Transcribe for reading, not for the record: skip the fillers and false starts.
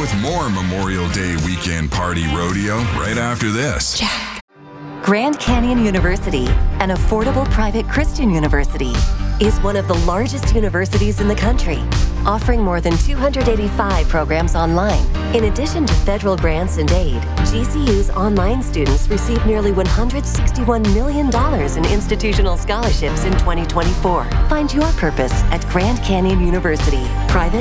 with more Memorial Day weekend party rodeo right after this. Grand Canyon University, an affordable private Christian university, is one of the largest universities in the country, offering more than 285 programs online. In addition to federal grants and aid, GCU's online students received nearly $161 million in institutional scholarships in 2024. Find your purpose at Grand Canyon University, private